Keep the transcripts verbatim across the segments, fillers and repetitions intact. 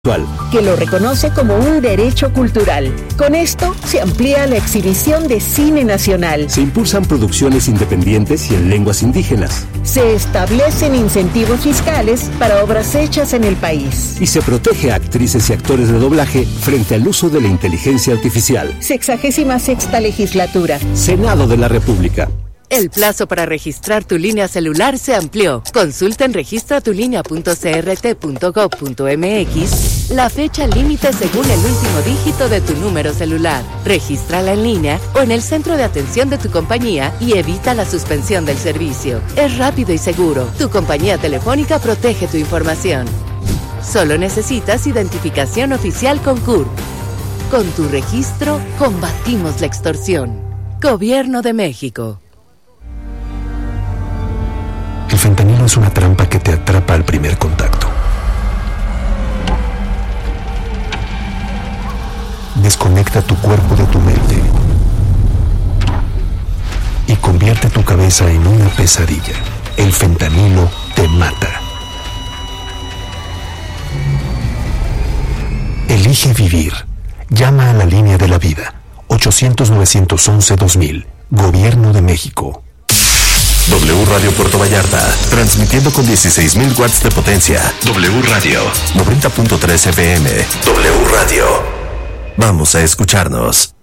que lo reconoce como un derecho cultural. Con esto se amplía la exhibición de cine nacional. Se impulsan producciones independientes y en lenguas indígenas. Se establecen incentivos fiscales para obras hechas en el país. Y se protege a actrices y actores de doblaje frente al uso de la inteligencia artificial. Sexagésima sexta legislatura. Senado de la República. El plazo para registrar tu línea celular se amplió. Consulta en registra tu línea punto c r t punto gov punto m x la fecha límite según el último dígito de tu número celular. Regístrala en línea o en el centro de atención de tu compañía y evita la suspensión del servicio. Es rápido y seguro. Tu compañía telefónica protege tu información. Solo necesitas identificación oficial con C U R P. Con tu registro, combatimos la extorsión. Gobierno de México. El fentanilo es una trampa que te atrapa al primer contacto. Desconecta tu cuerpo de tu mente y convierte tu cabeza en una pesadilla. El fentanilo te mata. Elige vivir. Llama a la línea de la vida. ochocientos, novecientos once, dos mil. Gobierno de México. W Radio Puerto Vallarta, transmitiendo con dieciséis mil watts de potencia. W Radio, noventa punto tres F M. W Radio. Vamos a escucharnos.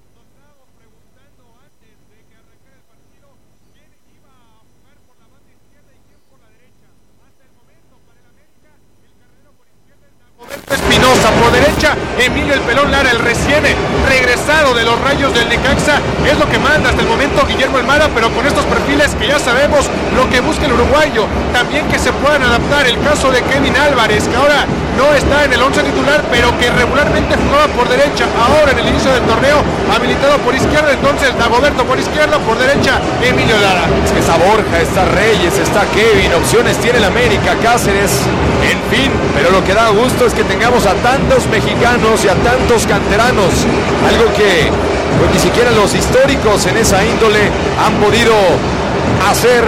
Espinosa por derecha, Emilio el Pelón Lara, el recién regresado de los Rayos del Necaxa, es lo que manda hasta el momento Guillermo Almada, pero con estos perfiles que ya sabemos lo que busca el uruguayo, también que se puedan adaptar. El caso de Kevin Álvarez, que ahora no está en el once titular, pero que regularmente jugaba por derecha, ahora en el inicio del torneo habilitado por izquierda, entonces Dagoberto por izquierda, por derecha Emilio Lara. Es que está Borja, está Reyes, está Kevin, opciones tiene el América, Cáceres, en fin, pero lo que da gusto es que tengamos a tantos mexicanos y a tantos canteranos, algo que pues, ni siquiera los históricos en esa índole han podido hacer.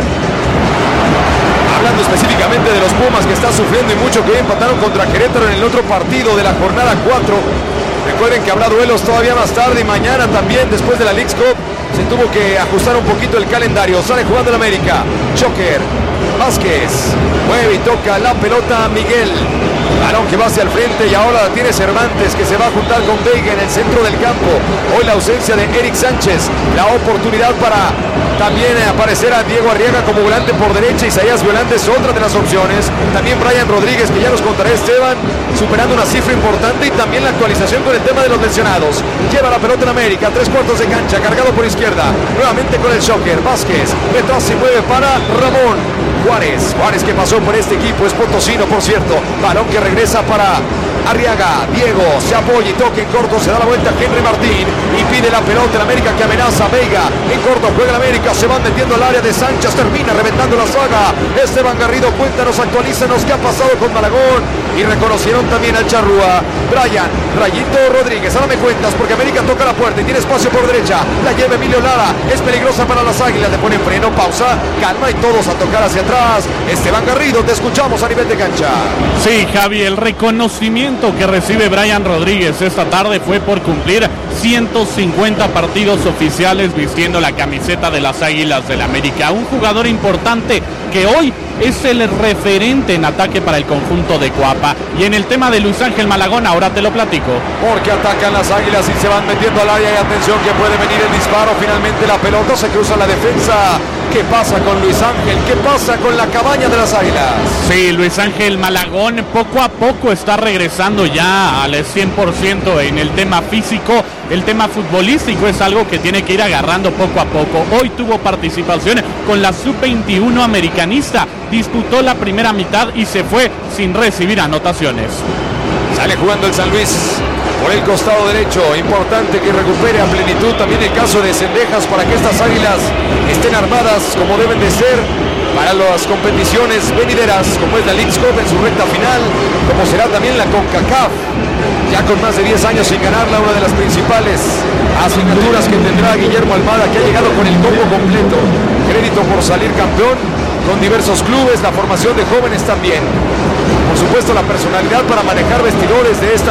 Hablando específicamente de los Pumas, que están sufriendo y mucho, que hoy empataron contra Querétaro en el otro partido de la jornada cuatro. Recuerden que habrá duelos todavía más tarde y mañana también, después de la Leagues Cup. Se tuvo que ajustar un poquito el calendario. Sale jugando el América. Choker. Vázquez. Mueve y toca la pelota a Miguel. Balón que va hacia el frente y ahora la tiene Cervantes, que se va a juntar con Veiga en el centro del campo. Hoy la ausencia de Eric Sánchez. La oportunidad para también aparecer a Diego Arriaga como volante por derecha. Isaías Violante es otra de las opciones. También Brian Rodríguez, que ya nos contará Esteban, superando una cifra importante, y también la actualización con el tema de los lesionados. Lleva la pelota en América, tres cuartos de cancha, cargado por izquierda. Nuevamente con el Shocker. Vázquez, detrás se mueve para Ramón. Juárez, Juárez que pasó por este equipo, es potosino por cierto. Balón que regresa para Arriaga. Diego se apoya y toca en corto, se da la vuelta Henry Martín y pide la pelota en América, que amenaza a Veiga. En corto juega el América, se van metiendo al área de Sánchez, termina reventando la saga. Esteban Garrido, cuéntanos, actualízanos qué ha pasado con Malagón. Y reconocieron también al Charrúa. Brian, Rayito Rodríguez, ahora me cuentas, porque América toca la puerta y tiene espacio por derecha. La lleva Emilio Lara, es peligrosa para las Águilas, le ponen freno, pausa, calma y todos a tocar hacia atrás. Esteban Garrido, te escuchamos a nivel de cancha. Sí, Javi, el reconocimiento que recibe Brian Rodríguez esta tarde fue por cumplir ciento cincuenta partidos oficiales vistiendo la camiseta de las Águilas del América. Un jugador importante que hoy es el referente en ataque para el conjunto de Coapa. Y en el tema de Luis Ángel Malagón, ahora te lo platico. Porque atacan las Águilas y se van metiendo al área, y atención que puede venir el disparo. Finalmente la pelota se cruza la defensa. ¿Qué pasa con Luis Ángel? ¿Qué pasa con la cabaña de las Águilas? Sí, Luis Ángel Malagón poco a poco está regresando ya al cien por ciento en el tema físico. El tema futbolístico es algo que tiene que ir agarrando poco a poco. Hoy tuvo participación con la sub veintiuno americanista. Disputó la primera mitad y se fue sin recibir anotaciones. Sale jugando el San Luis por el costado derecho. Importante que recupere a plenitud también el caso de Cendejas, para que estas Águilas estén armadas como deben de ser para las competiciones venideras, como es la Leagues Cup en su recta final, como será también la CONCACAF, ya con más de diez años sin ganarla, una de las principales asignaturas que tendrá Guillermo Almada, que ha llegado con el combo completo. Crédito por salir campeón con diversos clubes, la formación de jóvenes también. Por supuesto la personalidad para manejar vestidores de esta